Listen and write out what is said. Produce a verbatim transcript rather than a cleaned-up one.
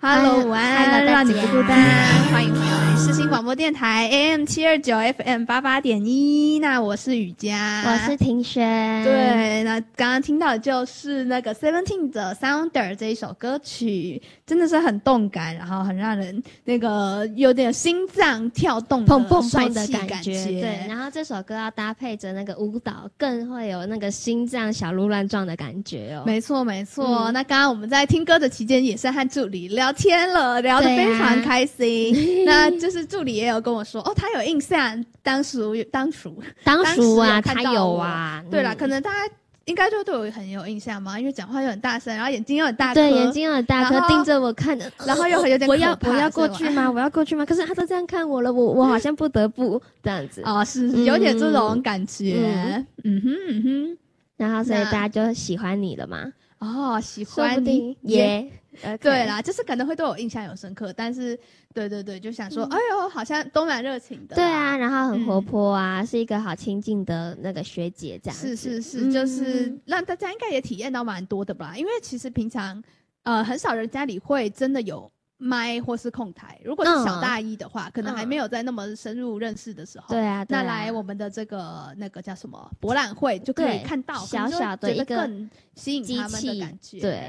Hello， 午安，让你不孤单，欢迎回来世新广播电台 A M 七二九 F M 八八点一。那我是雨佳， 我是庭轩。 对，那刚刚听到的就是那个 Seventeen 的 Sounder 这一首歌曲，真的是很动感，然后很让人那个有点心脏跳动的砰砰砰的感感觉。对，然后这首歌要搭配着那个舞蹈，更会有那个心脏小鹿乱撞的感觉哦。 没错，没错。嗯、那刚刚我们在听歌的期间，也是和助理聊天了，聊得非常开心。啊、那就是助理也有跟我说，哦，他有印象，当属当属当属啊， 他有啊。 对啦，嗯、可能大家应该就对我很有印象嘛，因为讲话又很大声，然后眼睛又很大颗， 对，眼睛又很大颗，盯着我看的， 然后又有点可怕。 我要我要过去吗？我要过去吗？可是他都这样看我了，我我好像不得不这样子。 哦，是有点这种感觉。嗯, 嗯哼嗯哼， 然后所以大家就喜欢你了嘛？ 哦，喜欢你耶。 Okay. 对啦，就是可能会对我印象有深刻，但是对对对，就想说，嗯、哎呦，好像都蛮热情的。 对啊，然后很活泼啊，嗯、是一个好亲近的那个学姐这样子。 是是是，嗯、就是让大家应该也体验到蛮多的吧，因为其实平常呃很少人家里会真的有麦或是控台，如果是小大一的话，嗯、可能还没有在那么深入认识的时候， 对啊，对啊， 那来我们的这个那个叫什么博览会就可以看到小小的一个更吸引他们的感觉， 对。